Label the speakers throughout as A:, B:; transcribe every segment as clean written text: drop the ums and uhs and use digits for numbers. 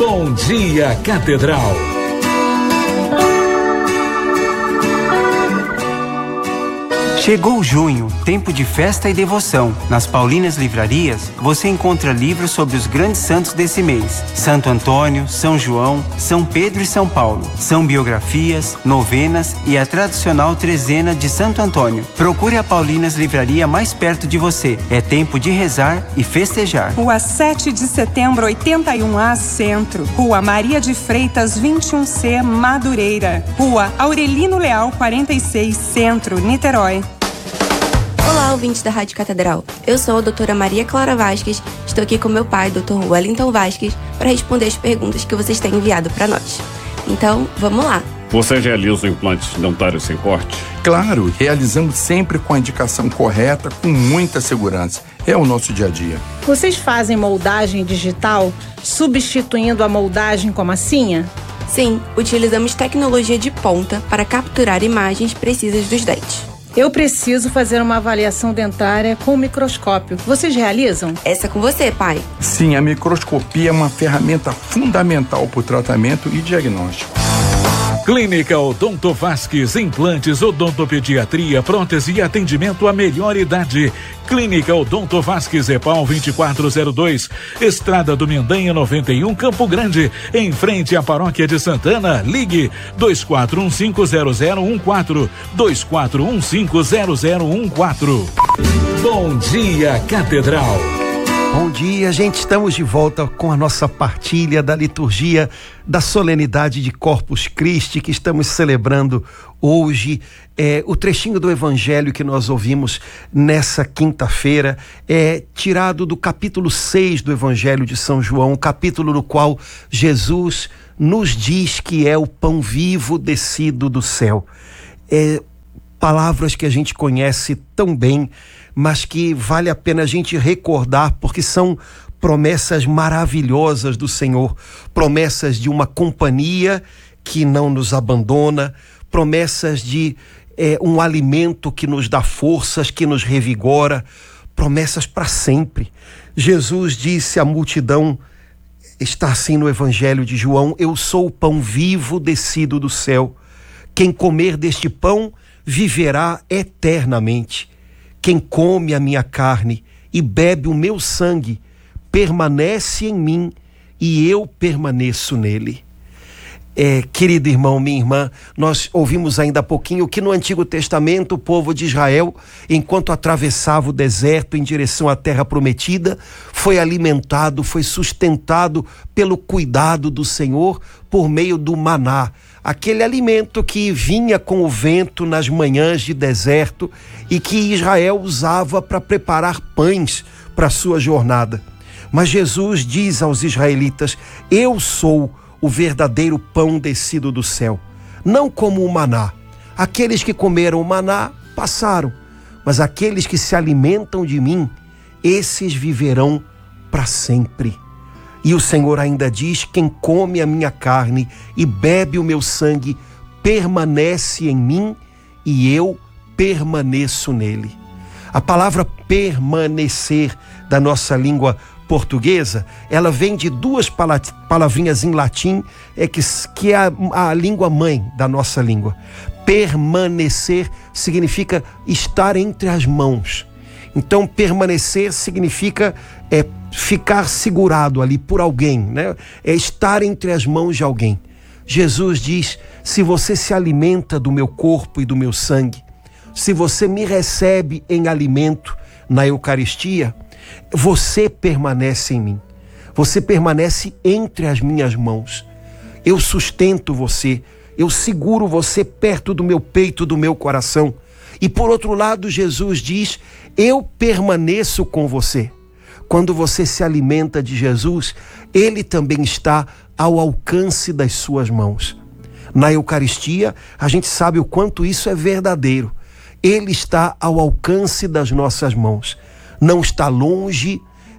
A: Bom Dia Catedral.
B: Chegou junho, tempo de festa e devoção. Nas Paulinas Livrarias, você encontra livros sobre os grandes santos desse mês. Santo Antônio, São João, São Pedro e São Paulo. São biografias, novenas e a tradicional trezena de Santo Antônio. Procure a Paulinas Livraria mais perto de você. É tempo de rezar e festejar.
C: Rua 7 de Setembro, 81A, Centro. Rua Maria de Freitas, 21C, Madureira. Rua Aurelino Leal, 46, Centro, Niterói.
D: Olá, ouvintes da Rádio Catedral. Eu sou a doutora Maria Clara Vasques. Estou aqui com meu pai, Dr. Wellington Vasques, para responder as perguntas que vocês têm enviado para nós. Então, vamos lá.
E: Você realiza implantes dentários sem corte?
F: Claro, realizamos sempre com a indicação correta, com muita segurança. É o nosso dia a dia.
G: Vocês fazem moldagem digital, substituindo a moldagem com massinha?
D: Sim, utilizamos tecnologia de ponta para capturar imagens precisas dos dentes.
G: Eu preciso fazer uma avaliação dentária com microscópio. Vocês realizam?
D: Essa é com você, pai.
F: Sim, a microscopia é uma ferramenta fundamental para o tratamento e diagnóstico.
A: Clínica Odonto Vasques, implantes, odontopediatria, prótese e atendimento à melhor idade. Clínica Odonto Vasques, EPAL 2402, Estrada do Mendanha 91, Campo Grande, em frente à Paróquia de Santana. Ligue 24150014, 24150014. Bom Dia Catedral.
H: Bom dia, gente. Estamos de volta com a nossa partilha da liturgia da solenidade de Corpus Christi que estamos celebrando hoje. O trechinho do evangelho que nós ouvimos nessa quinta-feira é tirado do capítulo 6 do evangelho de São João, capítulo no qual Jesus nos diz que é o pão vivo descido do céu. Palavras que a gente conhece tão bem, mas que vale a pena a gente recordar, porque são promessas maravilhosas do Senhor, promessas de uma companhia que não nos abandona, promessas de um alimento que nos dá forças, que nos revigora, promessas para sempre. Jesus disse à multidão, está assim no Evangelho de João: eu sou o pão vivo descido do céu. Quem comer deste pão viverá eternamente. Quem come a minha carne e bebe o meu sangue permanece em mim e eu permaneço nele. Querido irmão, minha irmã, nós ouvimos ainda há pouquinho que no Antigo Testamento o povo de Israel, enquanto atravessava o deserto em direção à terra prometida, foi alimentado, foi sustentado pelo cuidado do Senhor por meio do maná, aquele alimento que vinha com o vento nas manhãs de deserto e que Israel usava para preparar pães para a sua jornada. Mas Jesus diz aos israelitas: eu sou o verdadeiro pão descido do céu, não como o maná. Aqueles que comeram o maná passaram, mas aqueles que se alimentam de mim, esses viverão para sempre. E o Senhor ainda diz: quem come a minha carne e bebe o meu sangue permanece em mim e eu permaneço nele. A palavra permanecer da nossa língua portuguesa, ela vem de duas palavrinhas em latim, que é a língua mãe da nossa língua. Permanecer significa estar entre as mãos. Então, permanecer significa ficar segurado ali por alguém, né? É estar entre as mãos de alguém. Jesus diz: se você se alimenta do meu corpo e do meu sangue, se você me recebe em alimento na Eucaristia, você permanece em mim. Você permanece entre as minhas mãos. Eu sustento você, eu seguro você perto do meu peito, do meu coração. E por outro lado, Jesus diz: eu permaneço com você. Quando você se alimenta de Jesus, Ele também está ao alcance das suas mãos. Na Eucaristia, a gente sabe o quanto isso é verdadeiro. Ele está ao alcance das nossas mãos. Não está longe,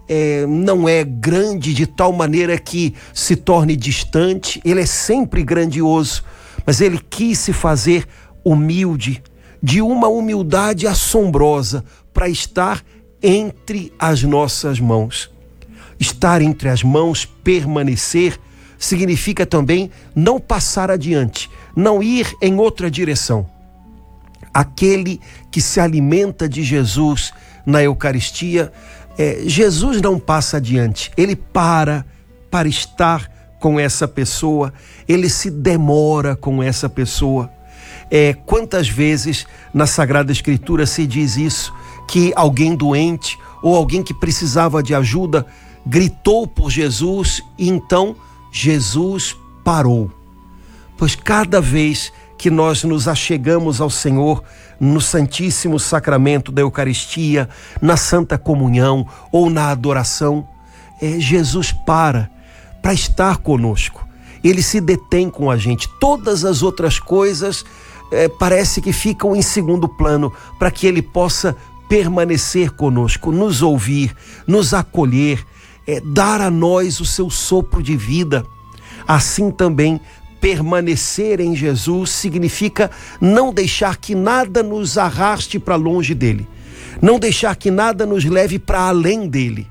H: não é grande de tal maneira que se torne distante. Ele é sempre grandioso, mas Ele quis se fazer humilde, de uma humildade assombrosa, para estar entre as nossas mãos. Estar entre as mãos, permanecer, significa também não passar adiante, não ir em outra direção. Aquele que se alimenta de Jesus na Eucaristia, Jesus não passa adiante, ele para estar com essa pessoa, ele se demora com essa pessoa. Quantas vezes na Sagrada Escritura se diz isso, que alguém doente ou alguém que precisava de ajuda gritou por Jesus e então Jesus parou. Pois cada vez que nós nos achegamos ao Senhor no Santíssimo Sacramento da Eucaristia, na Santa Comunhão ou na adoração, Jesus para estar conosco. Ele se detém com a gente. Todas as outras coisas parece que ficam em segundo plano, para que ele possa permanecer conosco, nos ouvir, nos acolher, dar a nós o seu sopro de vida. Assim também, permanecer em Jesus significa não deixar que nada nos arraste para longe dele, não deixar que nada nos leve para além dele.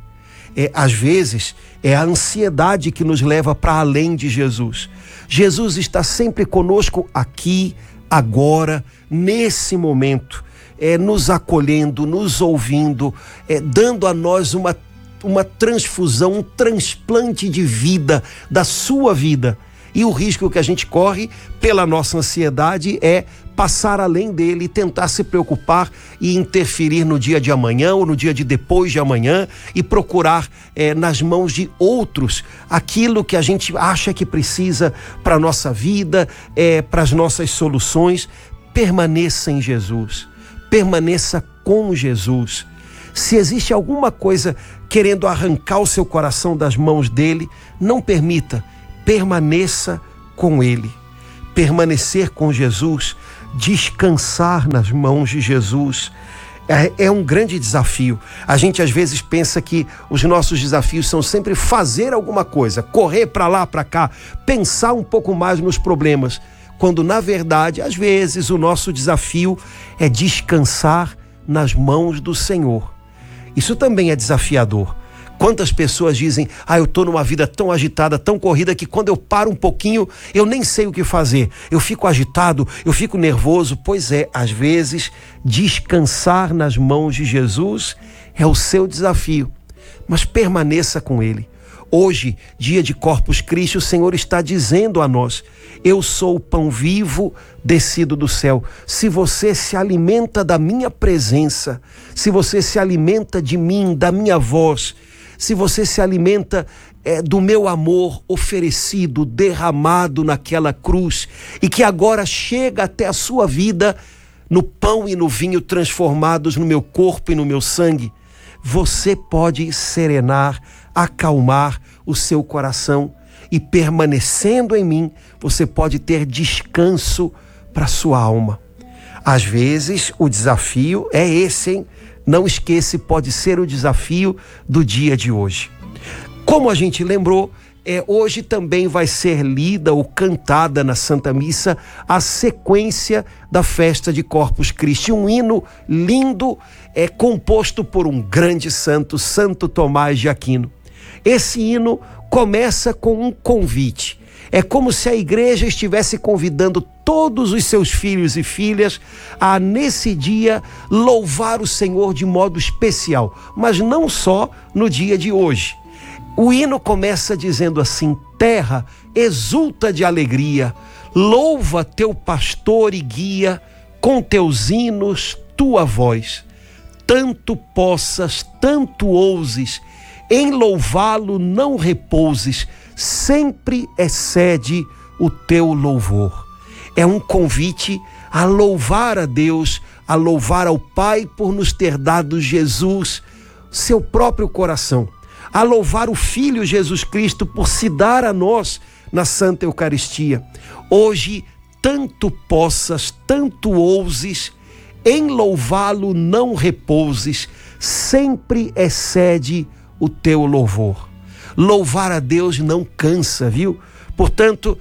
H: Às vezes, é a ansiedade que nos leva para além de Jesus. Jesus está sempre conosco aqui, agora, nesse momento, nos acolhendo, nos ouvindo, dando a nós uma transfusão, um transplante de vida, da sua vida. E o risco que a gente corre pela nossa ansiedade é passar além dele, tentar se preocupar e interferir no dia de amanhã ou no dia de depois de amanhã e procurar nas mãos de outros aquilo que a gente acha que precisa para a nossa vida, para as nossas soluções. Permaneça em Jesus, permaneça com Jesus. Se existe alguma coisa querendo arrancar o seu coração das mãos dele, não permita. Permaneça com ele. Permanecer com Jesus, descansar nas mãos de Jesus, é um grande desafio. A gente às vezes pensa que os nossos desafios são sempre fazer alguma coisa, correr para lá, para cá, pensar um pouco mais nos problemas, quando na verdade, às vezes, o nosso desafio é descansar nas mãos do Senhor. Isso também é desafiador. Quantas pessoas dizem, eu estou numa vida tão agitada, tão corrida, que quando eu paro um pouquinho, eu nem sei o que fazer. Eu fico agitado, eu fico nervoso. Pois é, às vezes, descansar nas mãos de Jesus é o seu desafio. Mas permaneça com ele. Hoje, dia de Corpus Christi, o Senhor está dizendo a nós, eu sou o pão vivo descido do céu. Se você se alimenta da minha presença, se você se alimenta de mim, da minha voz, se você se alimenta do meu amor oferecido, derramado naquela cruz, e que agora chega até a sua vida no pão e no vinho transformados no meu corpo e no meu sangue, você pode serenar, acalmar o seu coração, e permanecendo em mim, você pode ter descanso para a sua alma. Às vezes o desafio é esse, hein? Não esqueça, pode ser o desafio do dia de hoje. Como a gente lembrou, hoje também vai ser lida ou cantada na Santa Missa a sequência da festa de Corpus Christi. Um hino lindo, composto por um grande santo, Santo Tomás de Aquino. Esse hino começa com um convite. É como se a igreja estivesse convidando todos os seus filhos e filhas a, nesse dia, louvar o Senhor de modo especial, mas não só no dia de hoje. O hino começa dizendo assim: terra, exulta de alegria, louva teu pastor e guia, com teus hinos, tua voz. Tanto possas, tanto ouses, em louvá-lo não repouses, sempre excede o teu louvor. É um convite a louvar a Deus, a louvar ao Pai por nos ter dado Jesus, seu próprio coração, a louvar o Filho Jesus Cristo por se dar a nós na Santa Eucaristia. Hoje, tanto possas, tanto ouses, em louvá-lo não repouses, sempre excede o teu louvor. Louvar a Deus não cansa, viu? Portanto,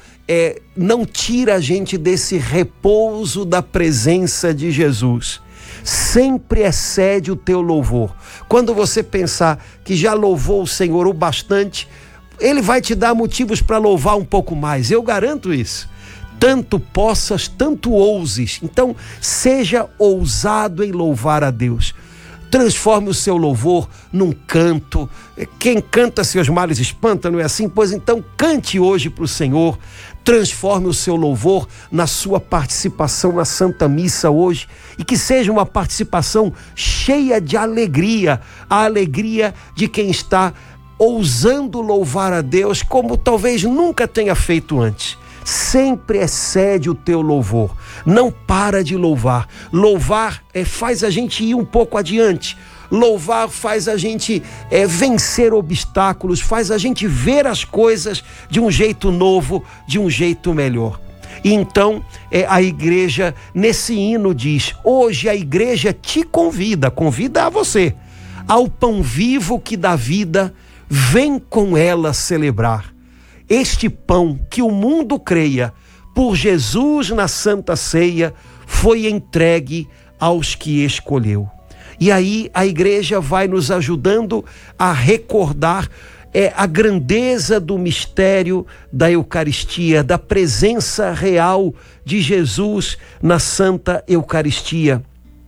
H: não tira a gente desse repouso da presença de Jesus. Sempre excede o teu louvor. Quando você pensar que já louvou o Senhor o bastante, Ele vai te dar motivos para louvar um pouco mais, eu garanto isso. Tanto possas, tanto ouses. Então, seja ousado em louvar a Deus. Transforme o seu louvor num canto. Quem canta seus males espanta, não é assim? Pois então, cante hoje para o Senhor. Transforme o seu louvor na sua participação na Santa Missa hoje. E que seja uma participação cheia de alegria. A alegria de quem está ousando louvar a Deus como talvez nunca tenha feito antes. Sempre excede o teu louvor, não para de louvar. Louvar faz a gente ir um pouco adiante. Louvar faz a gente vencer obstáculos, faz a gente ver as coisas de um jeito novo, de um jeito melhor. E então a igreja nesse hino diz: hoje a igreja te convida a você, ao pão vivo que dá vida, vem com ela celebrar. Este pão que o mundo creia, por Jesus na Santa Ceia, foi entregue aos que escolheu. E aí a igreja vai nos ajudando a recordar a grandeza do mistério da Eucaristia, da presença real de Jesus na Santa Eucaristia.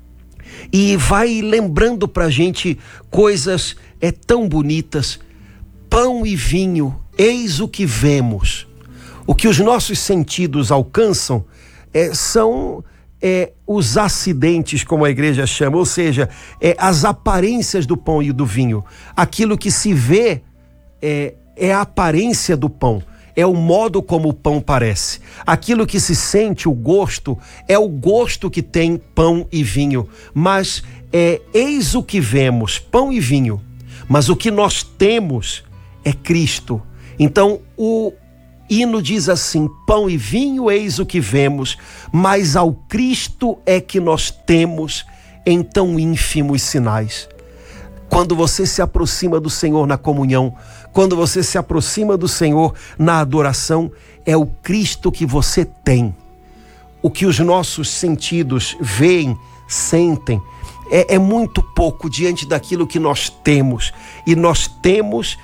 H: E vai lembrando para a gente coisas tão bonitas. Pão e vinho, eis o que vemos. O que os nossos sentidos alcançam são os acidentes, como a igreja chama, ou seja, as aparências do pão e do vinho. Aquilo que se vê é a aparência do pão, é o modo como o pão parece. Aquilo que se sente, o gosto, é o gosto que tem pão e vinho. Mas eis o que vemos, pão e vinho. Mas o que nós temos é Cristo. Então o hino diz assim: pão e vinho eis o que vemos, mas ao Cristo é que nós temos em tão ínfimos sinais. Quando você se aproxima do Senhor na comunhão, quando você se aproxima do Senhor na adoração, é o Cristo que você tem. O que os nossos sentidos veem, sentem, é muito pouco diante daquilo que nós temos. E nós temos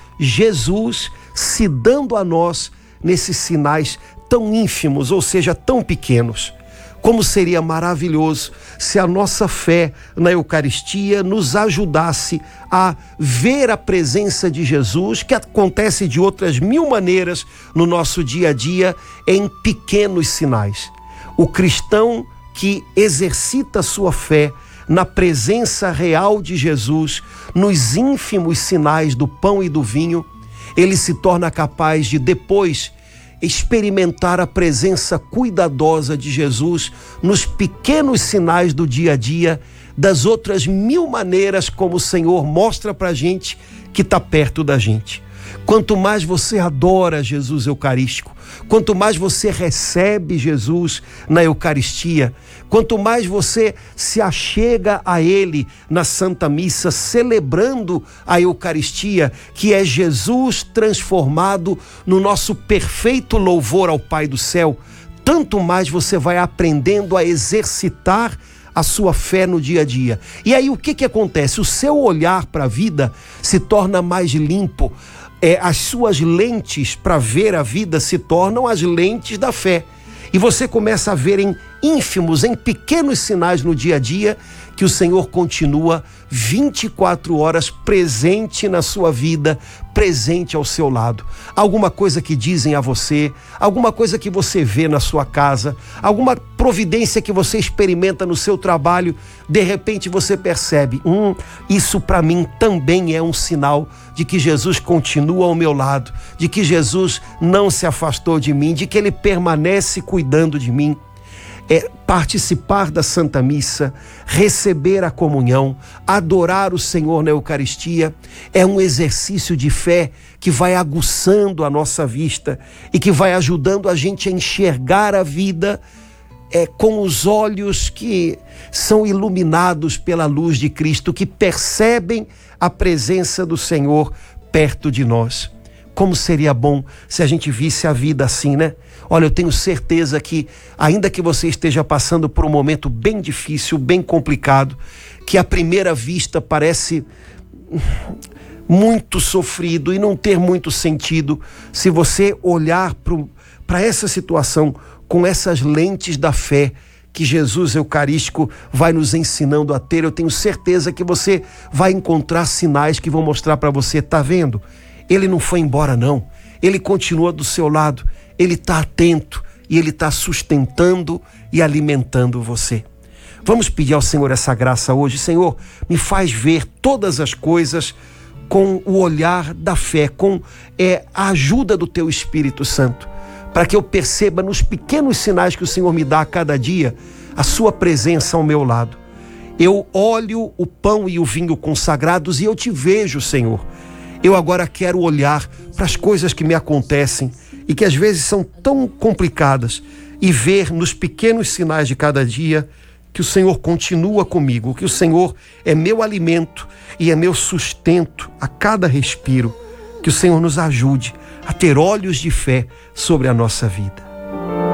H: Jesus se dando a nós nesses sinais tão ínfimos, ou seja, tão pequenos. Como seria maravilhoso se a nossa fé na Eucaristia nos ajudasse a ver a presença de Jesus, que acontece de outras mil maneiras no nosso dia a dia, em pequenos sinais. O cristão que exercita sua fé na presença real de Jesus, nos ínfimos sinais do pão e do vinho, ele se torna capaz de depois experimentar a presença cuidadosa de Jesus nos pequenos sinais do dia a dia, das outras mil maneiras como o Senhor mostra pra gente que está perto da gente. Quanto mais você adora Jesus Eucarístico, quanto mais você recebe Jesus na Eucaristia, quanto mais você se achega a Ele na Santa Missa, celebrando a Eucaristia, que é Jesus transformado no nosso perfeito louvor ao Pai do céu, tanto mais você vai aprendendo a exercitar a sua fé no dia a dia. E aí o que acontece? O seu olhar para a vida se torna mais limpo. As suas lentes para ver a vida se tornam as lentes da fé. E você começa a ver em ínfimos, em pequenos sinais no dia a dia, que o Senhor continua 24 horas presente na sua vida, presente ao seu lado. Alguma coisa que dizem a você, alguma coisa que você vê na sua casa, alguma providência que você experimenta no seu trabalho, de repente você percebe, isso para mim também é um sinal de que Jesus continua ao meu lado, de que Jesus não se afastou de mim, de que Ele permanece cuidando de mim. Participar da Santa Missa, receber a comunhão, adorar o Senhor na Eucaristia, é um exercício de fé que vai aguçando a nossa vista e que vai ajudando a gente a enxergar a vida com os olhos que são iluminados pela luz de Cristo, que percebem a presença do Senhor perto de nós. Como seria bom se a gente visse a vida assim, né? Olha, eu tenho certeza que, ainda que você esteja passando por um momento bem difícil, bem complicado, que à primeira vista parece muito sofrido e não ter muito sentido, se você olhar para essa situação com essas lentes da fé que Jesus Eucarístico vai nos ensinando a ter, eu tenho certeza que você vai encontrar sinais que vão mostrar para você, tá vendo? Ele não foi embora não, ele continua do seu lado, ele está atento e ele está sustentando e alimentando você. Vamos pedir ao Senhor essa graça hoje. Senhor, me faz ver todas as coisas com o olhar da fé, com a ajuda do Teu Espírito Santo, para que eu perceba nos pequenos sinais que o Senhor me dá a cada dia, a Sua presença ao meu lado. Eu olho o pão e o vinho consagrados e eu Te vejo, Senhor. Eu agora quero olhar para as coisas que me acontecem e que às vezes são tão complicadas e ver nos pequenos sinais de cada dia que o Senhor continua comigo, que o Senhor é meu alimento e é meu sustento a cada respiro. Que o Senhor nos ajude a ter olhos de fé sobre a nossa vida.